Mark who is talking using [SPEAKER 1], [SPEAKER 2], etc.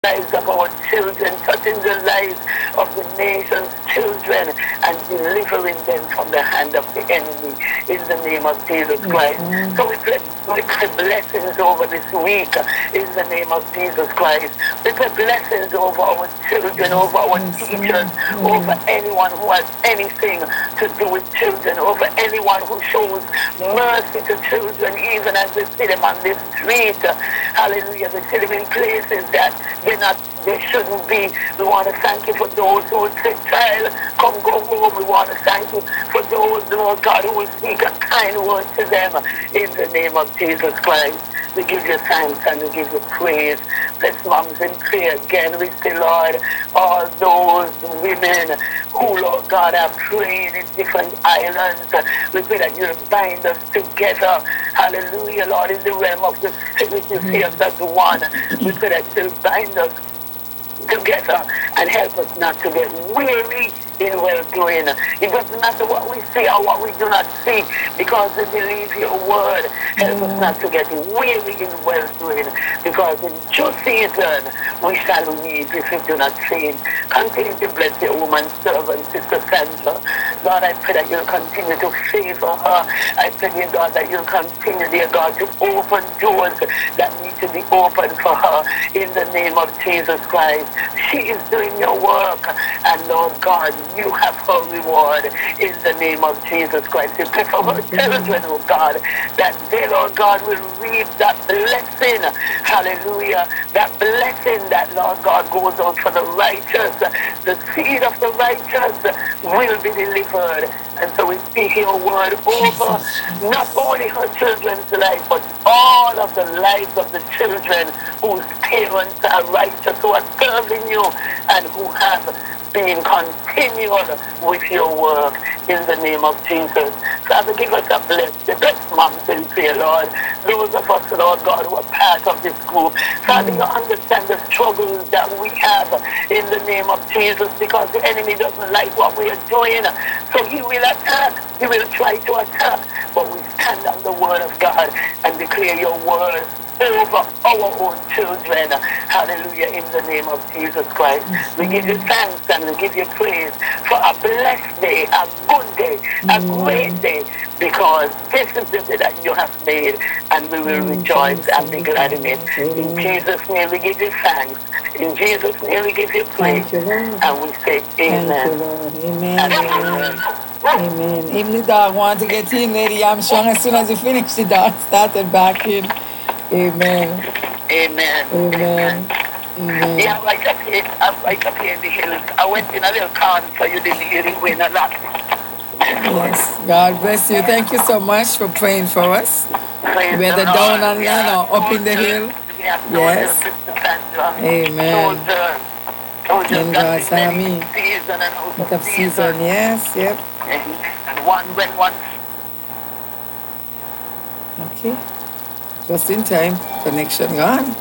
[SPEAKER 1] lives of our children, touching the lives of the nation's children, and delivering them from the hand of the enemy in the name of Jesus Christ. So we pray blessings over this week in the name of Jesus Christ. We pray blessings over our children, over our teachers, over anyone who has anything to do with children, over anyone who shows mercy to children, even as we see them on this street. Hallelujah. We see them in places that they shouldn't be. We want to thank you for those who will say, child, come go home. We want to thank you for those, Lord God, who will speak a kind word to them in the name of Jesus Christ. We give you thanks and we give you praise. Bless moms in prayer again. We say, Lord, all those women who, Lord God, are praying in different islands, we pray that you'll bind us together. Hallelujah, Lord, in the realm of the spirit, you see us as one. We pray that you'll bind us together and help us not to get weary in well-doing. It doesn't matter what we see or what we do not see, because we believe your word. Help us not to get weary in well-doing, because in due season we shall reap if we do not faint. Continue to bless your woman servant, Sister Sandra. God, I pray that you'll continue to favor her. I pray, dear God, that you'll continue, dear God, to open doors that need to be opened for her in the name of Jesus Christ. She is doing your work, and Lord God, you have her reward in the name of Jesus Christ. We pray for her children, oh God, that they, Lord God, will reap that blessing. Hallelujah. That blessing that, Lord God, goes out for the righteous. The seed of the righteous will be delivered. And so we speak your word over not only her children's life, but all of the lives of the children whose parents are righteous, who are serving you, and who have been continual with your work in the name of Jesus. Father, give us a blessed moms in prayer, Lord. Those of us, Lord God, who are part of this group. Father, you understand the struggles that we have in the name of Jesus, because the enemy doesn't like what we are doing. So he will attack. He will try to attack. But we stand on the word of God and declare your word over our own children. Hallelujah, in the name of Jesus Christ. We give you thanks and we give you praise for a blessed day, a good day, a great day, because this is the day that you have made, and we will rejoice and be glad in it. In Jesus' name we give you thanks. In Jesus' name we give you praise. And we say amen.
[SPEAKER 2] Thank you, Lord. Amen. Amen. Amen. Even the dog wanted to get in, Lady Armstrong. As soon as you finished, the dog started back in. Amen.
[SPEAKER 1] Amen.
[SPEAKER 2] Amen. Amen.
[SPEAKER 1] Yeah, I'm right up here in the hills. I went in a little car, so you didn't hear it win a lot.
[SPEAKER 2] Yes. God bless you. Thank you so much for praying for us. Whether down on land or up in the hill. Yes. Amen. In God's army. Out of season. Yes. Yep.
[SPEAKER 1] And one.
[SPEAKER 2] Okay. Just in time. Connection gone.